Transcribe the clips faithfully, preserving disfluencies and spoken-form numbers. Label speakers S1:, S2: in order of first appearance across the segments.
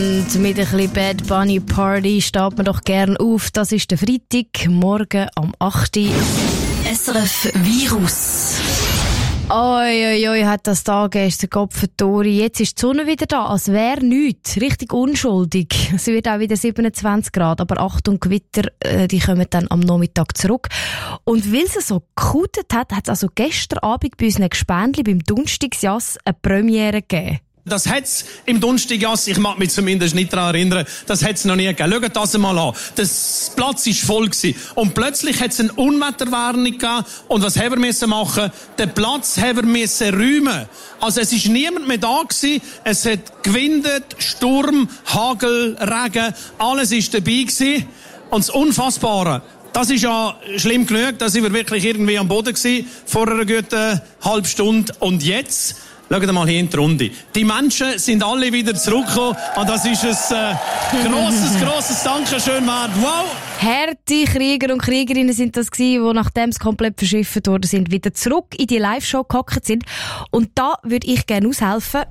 S1: Und mit ein bisschen Bad Bunny Party steht man doch gern auf. Das ist der Freitag, morgen am acht Uhr.
S2: S R F Virus.
S1: Oi, oi, oi, hat das da gestern Kopfentori. Jetzt ist die Sonne wieder da, als wäre nichts. Richtig unschuldig. Es wird auch wieder siebenundzwanzig Grad, aber Achtung, Gewitter, äh, die kommen dann am Nachmittag zurück. Und weil es so gekutet hat, hat es also gestern Abend bei unseren Gespendli beim Dunstigsjass eine Premiere gegeben.
S3: Das hat's im Dunstigass, ich mag mich zumindest nicht daran erinnern, das hat's noch nie gegeben. Schaut das einmal an. Das Platz war voll gewesen. Und plötzlich hat's eine Unwetterwarnung gegeben. Und was haben wir müssen machen? Den Platz haben wir müssen räumen. Also es ist niemand mehr da gewesen. Es hat gewindet, Sturm, Hagel, Regen, alles ist dabei gewesen. Und das Unfassbare, das ist ja schlimm genug, da sind wir wirklich irgendwie am Boden gewesen, vor einer guten halben Stunde. Und jetzt, schaut mal hier in die Runde. Die Menschen sind alle wieder zurückgekommen. Und das ist ein äh, grosses, grosses Dankeschön wert. Wow!
S1: Harte Krieger und Kriegerinnen sind das gewesen, die nachdem sie komplett verschifft worden sind, wieder zurück in die Live-Show gehockt sind. Und da würde ich gerne aushelfen.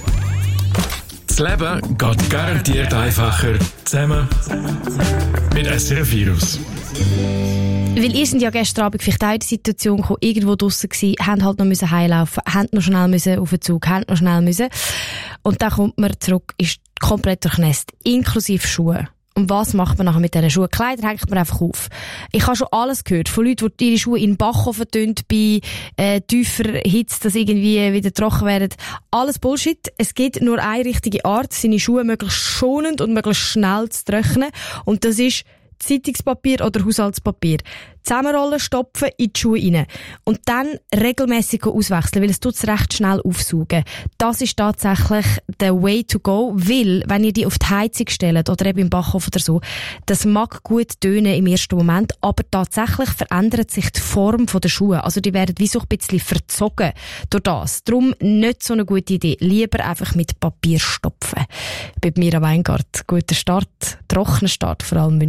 S4: Das Leben geht garantiert einfacher zusammen mit S R F Virus.
S1: Weil ihr sind ja gestern Abend vielleicht auch in die Situation gekommen, irgendwo draussen gewesen, haben halt noch müssen heimlaufen, haben noch schnell müssen auf den Zug, haben noch schnell müssen. Und dann kommt man zurück, ist komplett durchnässt, inklusive Schuhe. Und was macht man nachher mit diesen Schuhen? Kleider hängt man einfach auf. Ich habe schon alles gehört. Von Leuten, die ihre Schuhe in den Backofen tun, bei äh, tiefer Hitze, dass irgendwie wieder trocken werden. Alles Bullshit. Es gibt nur eine richtige Art, seine Schuhe möglichst schonend und möglichst schnell zu trocknen. Und das ist Zeitungspapier oder Haushaltspapier. Zusammenrollen, stopfen, in die Schuhe rein. Und dann regelmässig auswechseln, weil es tut's recht schnell aufsaugen. Das ist tatsächlich der way to go, weil, wenn ihr die auf die Heizung stellt oder eben im Backofen oder so, das mag gut tönen im ersten Moment, aber tatsächlich verändert sich die Form der Schuhe. Also die werden wie so ein bisschen verzogen durch das. Darum nicht so eine gute Idee. Lieber einfach mit Papier stopfen. Bei mir am Weingart. Guter Start, trockener Start vor allem.